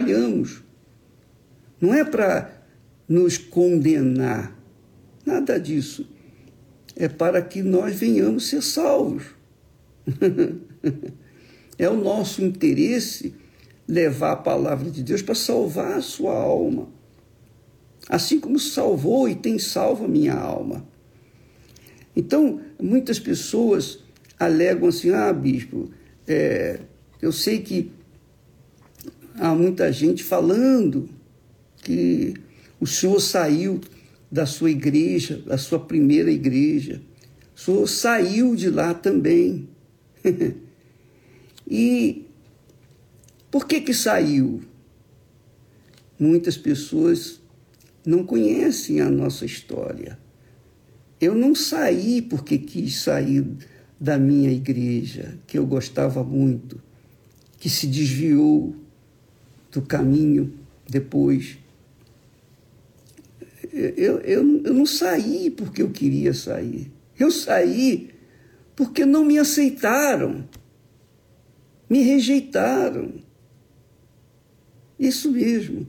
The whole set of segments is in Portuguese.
falhamos. Não é para nos condenar, nada disso. É para que nós venhamos ser salvos. É o nosso interesse levar a palavra de Deus para salvar a sua alma. Assim como salvou e tem salvo a minha alma. Então, muitas pessoas alegam assim, bispo, eu sei que há muita gente falando que o senhor saiu da sua igreja, da sua primeira igreja. O senhor saiu de lá também. E por que saiu? Muitas pessoas não conhecem a nossa história. Eu não saí porque quis sair da minha igreja, que eu gostava muito, que se desviou do caminho depois. Eu não saí porque eu queria sair. Eu saí porque não me aceitaram, me rejeitaram. Isso mesmo.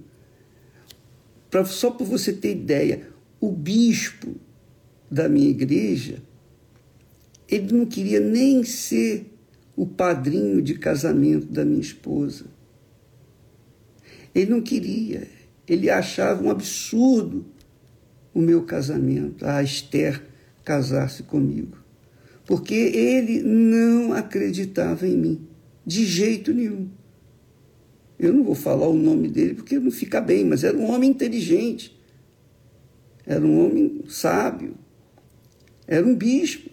Só para você ter ideia, o bispo da minha igreja, ele não queria nem ser o padrinho de casamento da minha esposa. Ele não queria. Ele achava um absurdo o meu casamento, a Esther casar-se comigo. Porque ele não acreditava em mim, de jeito nenhum. Eu não vou falar o nome dele porque não fica bem, mas era um homem inteligente, era um homem sábio, era um bispo.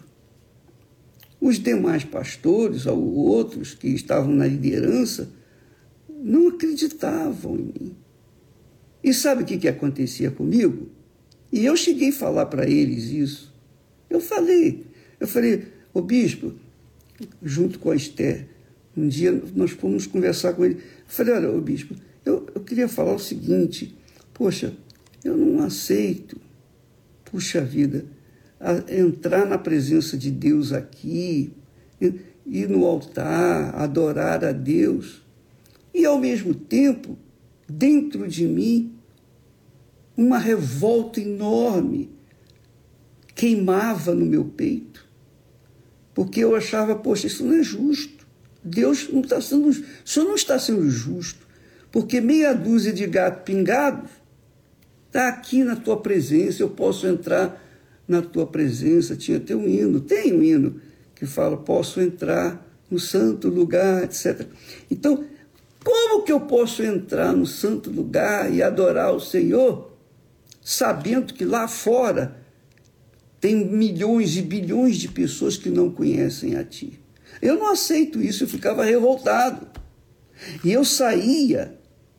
Os demais pastores, ou outros que estavam na liderança, não acreditavam em mim. E sabe o que acontecia comigo? E eu cheguei a falar para eles isso. Eu falei, ô bispo, junto com a Esther, um dia nós fomos conversar com ele. Eu falei, olha, ô bispo, eu queria falar o seguinte, poxa, eu não aceito, puxa vida, entrar na presença de Deus aqui, ir no altar, adorar a Deus, e ao mesmo tempo, dentro de mim, uma revolta enorme queimava no meu peito, porque eu achava, poxa, isso não é justo. Deus não está sendo, o Senhor não está sendo justo, porque meia dúzia de gatos pingados está aqui na tua presença, eu posso entrar na tua presença. Tinha até um hino, tem um hino que fala, posso entrar no santo lugar, etc. Então, como que eu posso entrar no santo lugar e adorar o Senhor, sabendo que lá fora tem milhões e bilhões de pessoas que não conhecem a Ti? Eu não aceito isso, eu ficava revoltado. E eu saía,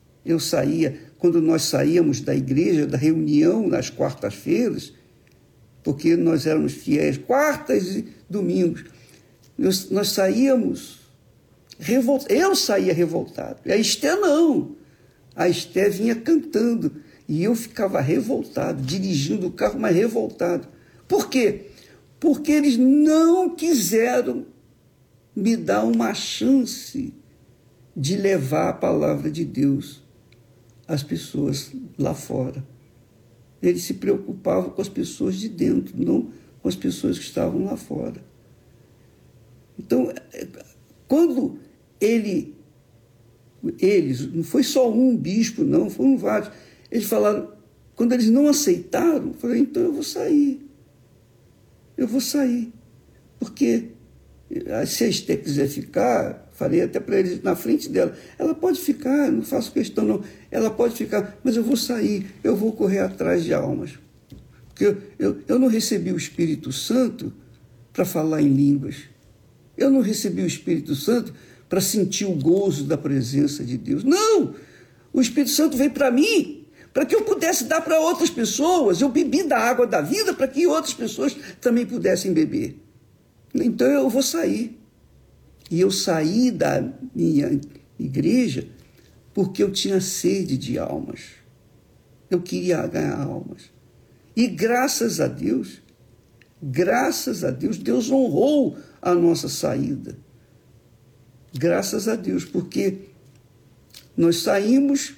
quando nós saíamos da igreja, da reunião nas quartas-feiras, porque nós éramos fiéis, quartas e domingos, nós saíamos revoltados. Eu saía revoltado, e a Esther não. A Esther vinha cantando, e eu ficava revoltado, dirigindo o carro, mas revoltado. Por quê? Porque eles não quiseram me dar uma chance de levar a palavra de Deus às pessoas lá fora. Eles se preocupavam com as pessoas de dentro, não com as pessoas que estavam lá fora. Então, quando eles, não foi só um bispo, não, foram vários, eles falaram, quando eles não aceitaram, eu falei, então eu vou sair. Porque se a Esther quiser ficar, falei até para eles na frente dela, ela pode ficar, não faço questão não, ela pode ficar, mas eu vou sair, eu vou correr atrás de almas. Porque eu não recebi o Espírito Santo para falar em línguas. Eu não recebi o Espírito Santo para sentir o gozo da presença de Deus. Não! O Espírito Santo veio para mim, para que eu pudesse dar para outras pessoas. Eu bebi da água da vida para que outras pessoas também pudessem beber. Então eu vou sair. E eu saí da minha igreja porque eu tinha sede de almas. Eu queria ganhar almas. E graças a Deus, Deus honrou a nossa saída. Graças a Deus, porque nós saímos